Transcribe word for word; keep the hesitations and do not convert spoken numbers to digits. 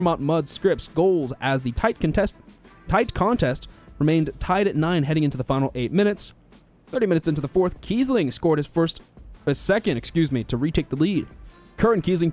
Claremont Mud Scripps goals as the tight contest, tight contest remained tied at nine heading into the final eight minutes. thirty minutes into the fourth, Kiesling scored his first, his second, excuse me, to retake the lead. Kerr and Kiesling